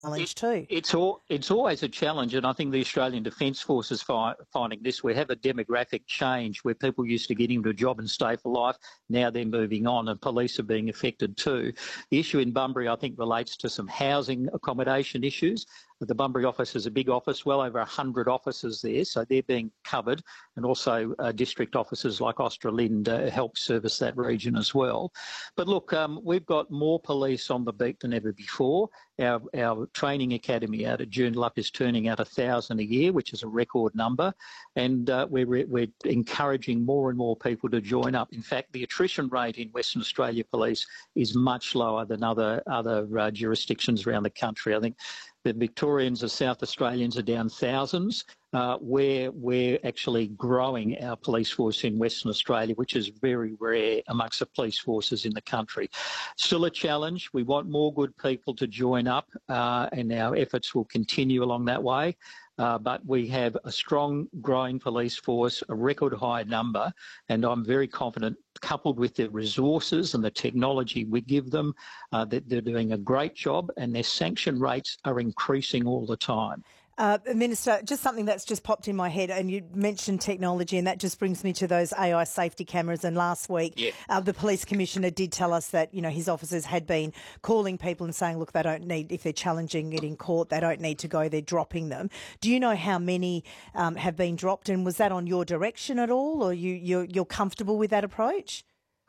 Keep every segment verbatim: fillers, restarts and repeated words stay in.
challenge It, too. it's all, it's always a challenge, and I think the Australian Defence Force is fi- finding this. We have a demographic change where people used to get into a job and stay for life. Now they're moving on, and police are being affected too. The issue in Bunbury, I think, relates to some housing accommodation issues. The Bunbury office is a big office, well over one hundred officers there, so they're being covered, and also uh, district offices like Australind uh, help service that region as well. But look, um, we've got more police on the beat than ever before. Our, our training academy out at Joondalup is turning out one thousand a year, which is a record number, and uh, we're, we're encouraging more and more people to join up. In fact, the attrition rate in Western Australia Police is much lower than other, other uh, jurisdictions around the country. I think the Victorians or South Australians are down thousands. Uh, we're, we're actually growing our police force in Western Australia, which is very rare amongst the police forces in the country. Still a challenge. We want more good people to join up, uh, and our efforts will continue along that way. Uh, but we have a strong, growing police force, a record high number, and I'm very confident, coupled with the resources and the technology we give them, uh, that they're doing a great job, and their sanction rates are increasing all the time. Uh, Minister, just something that's just popped in my head, and you mentioned technology, and that just brings me to those A I safety cameras. And last week, Yeah. uh, the Police Commissioner did tell us that, you know, his officers had been calling people and saying, look, they don't need, if they're challenging it in court, they don't need to go, they're dropping them. Do you know how many um, have been dropped, and was that on your direction at all, or you, you're, you're comfortable with that approach?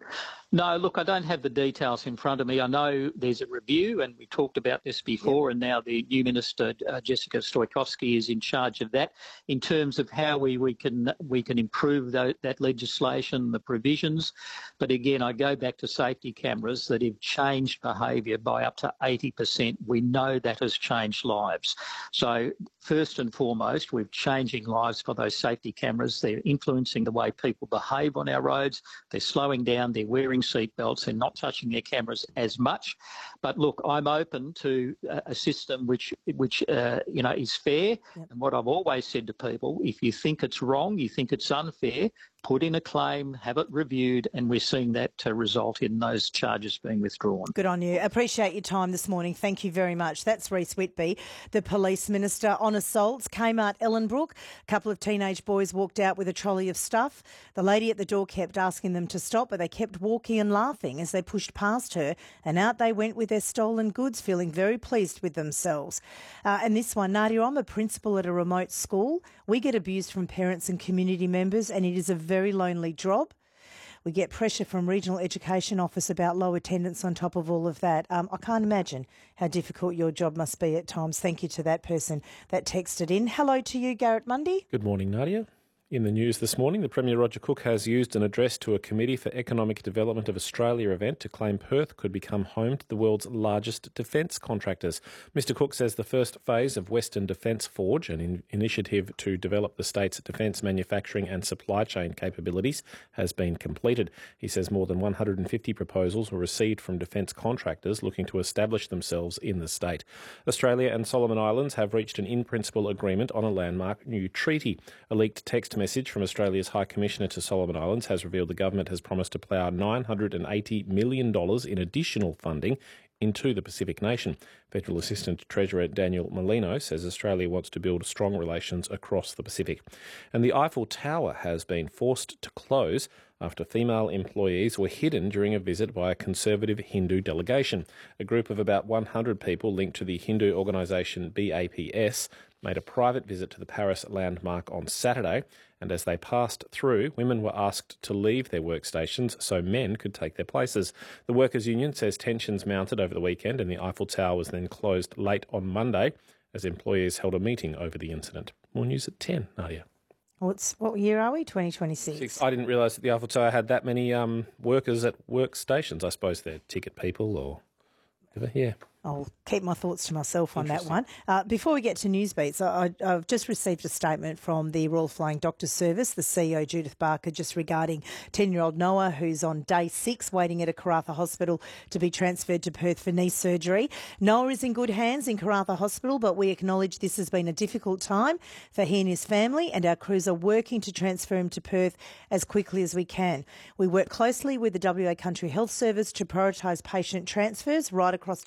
No, look, I don't have the details in front of me. I know there's a review, and we talked about this before, yep. And now the new Minister, uh, Jessica Stoikowski, is in charge of that in terms of how we, we can we can improve that, that legislation, the provisions. But again, I go back to safety cameras that have changed behaviour by up to eighty percent. We know that has changed lives. So first and foremost, we're changing lives for those safety cameras. They're influencing the way people behave on our roads. They're slowing down, they're wearing seatbelts and not touching their cameras as much. But look, I'm open to a system which, which uh, you know, is fair. Yep. And what I've always said to people, if you think it's wrong, you think it's unfair, put in a claim, have it reviewed, and we're seeing that uh, result in those charges being withdrawn. Good on you. Appreciate your time this morning. Thank you very much. That's Reece Whitby, the Police Minister. On assaults, Kmart Ellenbrook, a couple of teenage boys walked out with a trolley of stuff. The lady at the door kept asking them to stop, but they kept walking and laughing as they pushed past her, and out they went with their stolen goods, feeling very pleased with themselves. Uh, and this one, Nadia, I'm a principal at a remote school. We get abused from parents and community members, and it is a very lonely job. We get pressure from Regional Education Office about low attendance on top of all of that. Um, I can't imagine how difficult your job must be at times. Thank you to that person that texted in. Hello to you, Garrett Mundy. Good morning, Nadia. In the news this morning, the Premier Roger Cook has used an address to a Committee for Economic Development of Australia event to claim Perth could become home to the world's largest defence contractors. Mister Cook says the first phase of Western Defence Forge, an in- initiative to develop the state's defence manufacturing and supply chain capabilities, has been completed. He says more than one hundred fifty proposals were received from defence contractors looking to establish themselves in the state. Australia and Solomon Islands have reached an in-principle agreement on a landmark new treaty. A leaked text message from Australia's High Commissioner to Solomon Islands has revealed the government has promised to plough nine hundred eighty million dollars in additional funding into the Pacific nation. Federal Assistant Treasurer Daniel Molino says Australia wants to build strong relations across the Pacific. And the Eiffel Tower has been forced to close after female employees were hidden during a visit by a conservative Hindu delegation. A group of about one hundred people linked to the Hindu organisation B A P S made a private visit to the Paris landmark on Saturday, and as they passed through, women were asked to leave their workstations so men could take their places. The Workers' Union says tensions mounted over the weekend and the Eiffel Tower was then closed late on Monday as employees held a meeting over the incident. More news at ten, Nadia. What's, what year are we? twenty twenty-six. Six. I didn't realise that the Eiffel Tower had that many um, workers at workstations. I suppose they're ticket people or whatever, yeah. I'll keep my thoughts to myself on that one. Uh, before we get to Newsbeats, I, I, I've just received a statement from the Royal Flying Doctor Service, the C E O, Judith Barker, just regarding ten-year-old Noah, who's on day six, waiting at a Karratha hospital to be transferred to Perth for knee surgery. Noah is in good hands in Karratha Hospital, but we acknowledge this has been a difficult time for he and his family, and our crews are working to transfer him to Perth as quickly as we can. We work closely with the W A Country Health Service to prioritise patient transfers right across W A,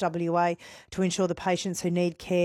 underway to ensure the patients who need care